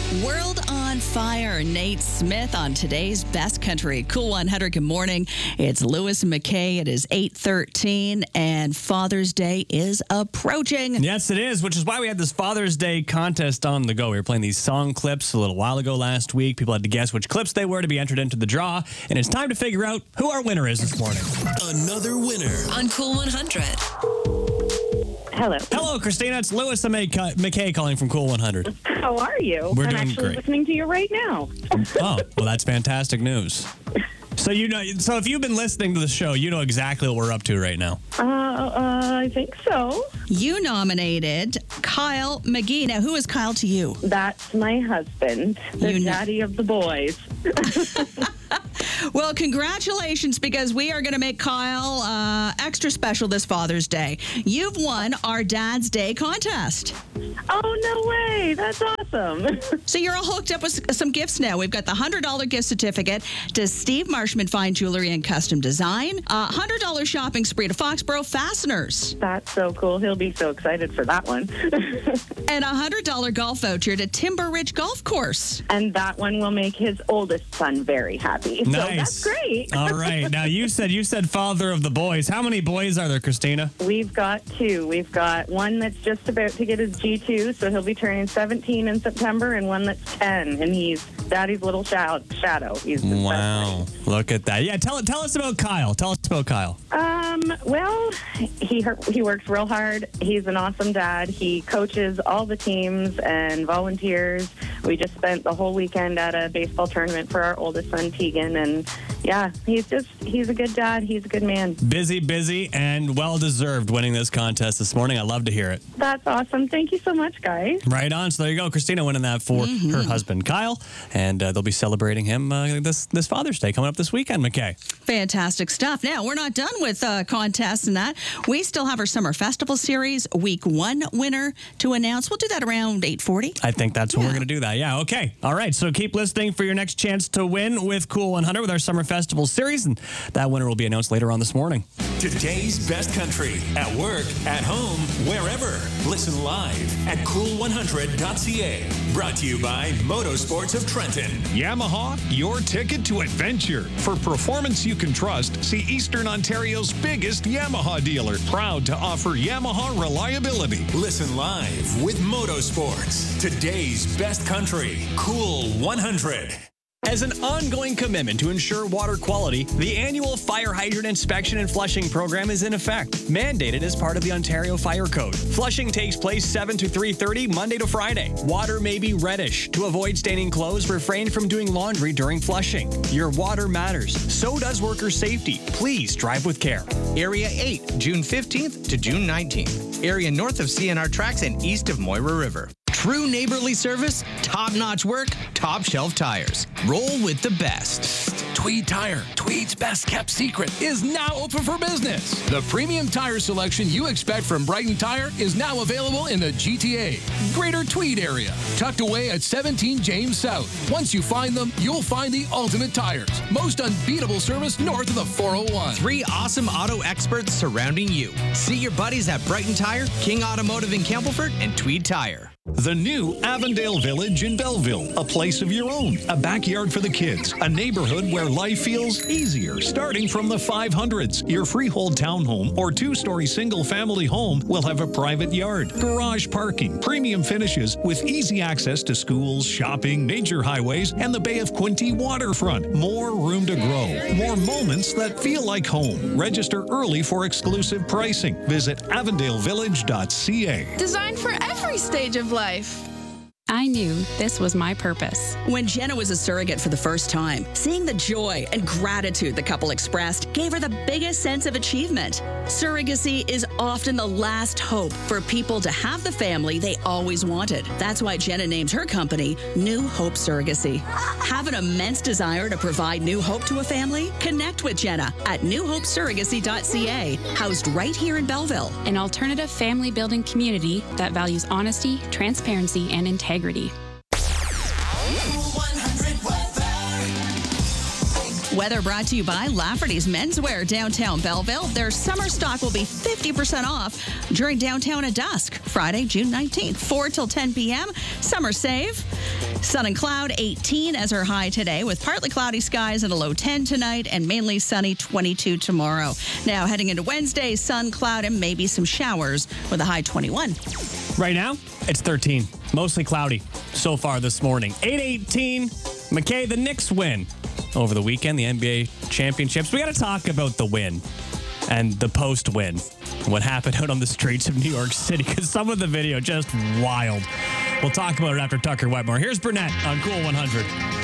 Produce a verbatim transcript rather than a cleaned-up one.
World on Fire, Nate Smith on today's Best Country. Cool one hundred, good morning. It's Lewis and McKay. It is eight thirteen, and Father's Day is approaching. Yes, it is, which is why we had this Father's Day contest on the go. We were playing these song clips a little while ago last week. People had to guess which clips they were to be entered into the draw, and it's time to figure out who our winner is this morning. Another winner on Cool one hundred. Hello. Hello, Christina. It's Lewis and McKay calling from Cool one hundred. How are you? We're I'm doing actually great. listening to you right now. Oh, well, that's fantastic news. So you know, so if you've been listening to the show, you know exactly what we're up to right now. Uh, uh, I think so. You nominated Kyle McGee. Now, who is Kyle to you? That's my husband, the You know- daddy of the boys. Well, congratulations, because we are going to make Kyle uh, extra special this Father's Day. You've won our Dad's Day contest. Oh, no way. That's awesome. So you're all hooked up with s- some gifts now. We've got the one hundred dollars gift certificate to Steve Marshman Fine Jewelry and Custom Design, a one hundred dollars shopping spree to Foxborough Fasteners, That's so cool. He'll be so excited for that one. and a one hundred dollars golf voucher to Timber Ridge Golf Course. And that one will make his oldest son very happy. So Nice. that's great. All right. Now, you said you said father of the boys. How many boys are there, Christina? We've got two. We've got one that's just about to get his G two, so he'll be turning seventeen in September, and one that's ten, and he's daddy's little shadow. shadow. He's his best Wow. friend. Look at that. Yeah, tell tell us about Kyle. Tell us about Kyle. Um, well, he he works real hard. He's an awesome dad. He coaches all the teams and volunteers. We just spent the whole weekend at a baseball tournament for our oldest son, Tegan, and yeah, he's just, he's a good dad. He's a good man. Busy, busy, and well-deserved winning this contest this morning. I love to hear it. That's awesome. Thank you so much, guys. Right on. So there you go. Christina winning that for her husband, Kyle. And uh, they'll be celebrating him uh, this, this Father's Day coming up this weekend, McKay. Fantastic stuff. Now, we're not done with uh, contests and that. We still have our Summer Festival Series Week one winner to announce. We'll do that around eight forty. I think that's when we're going to do that. Yeah, okay. All right, so keep listening for your next chance to win with Cool one hundred with our Summer Festival Series, and that winner will be announced later on this morning. Today's Best Country. At work, at home, wherever. Listen live at cool one hundred dot c a. Brought to you by Motorsports of Trenton. Yamaha, your ticket to adventure. For performance you can trust, see Eastern Ontario's biggest Yamaha dealer. Proud to offer Yamaha reliability. Listen live with Motorsports. Today's Best Country. Cool one hundred. As an ongoing commitment to ensure water quality, the annual fire hydrant inspection and flushing program is in effect, mandated as part of the Ontario Fire Code. Flushing takes place seven to three thirty, Monday to Friday. Water may be reddish. To avoid staining clothes, refrain from doing laundry during flushing. Your water matters. So does worker safety. Please drive with care. Area eight, June fifteenth to June nineteenth. Area north of C N R tracks and east of Moira River. True neighborly service, top-notch work, top-shelf tires. Roll with the best. Tweed Tire, Tweed's best kept secret, is now open for business. The premium tire selection you expect from Brighton Tire is now available in the G T A, Greater Tweed area, tucked away at seventeen James South. Once you find them, you'll find the ultimate tires. Most unbeatable service north of the four oh one. Three awesome auto experts surrounding you. See your buddies at Brighton Tire, King Automotive in Campbellford, and Tweed Tire. The new Avondale Village in Belleville, a place of your own, a backyard for the kids, a neighborhood where life feels easier, starting from the five hundreds. Your freehold townhome or two-story single-family home will have a private yard, garage parking, premium finishes with easy access to schools, shopping, major highways, and the Bay of Quinte waterfront. More room to grow, more moments that feel like home. Register early for exclusive pricing. Visit avondale village dot c a. Designed for every stage of life. I knew this was my purpose. When Jenna was a surrogate for the first time, seeing the joy and gratitude the couple expressed gave her the biggest sense of achievement. Surrogacy is often the last hope for people to have the family they always wanted. That's why Jenna named her company New Hope Surrogacy. Have an immense desire to provide new hope to a family? Connect with Jenna at new hope surrogacy dot c a, housed right here in Belleville. An alternative family building community that values honesty, transparency, and integrity. Weather brought to you by Lafferty's Menswear, downtown Belleville. Their summer stock will be fifty percent off during downtown at dusk, Friday, June nineteenth, four till ten p m Summer save. Sun and cloud, eighteen as our high today, with partly cloudy skies and a low ten tonight, and mainly sunny, twenty-two tomorrow. Now, heading into Wednesday, sun, cloud, and maybe some showers with a high twenty-one. Right now, it's thirteen. Mostly cloudy so far this morning. eight eighteen. McKay, the Knicks win over the weekend, the N B A championships. We got to talk about the win and the post-win. What happened out on the streets of New York City, because some of the video just wild. We'll talk about it after Tucker Wetmore. Here's Burnett on Cool one hundred.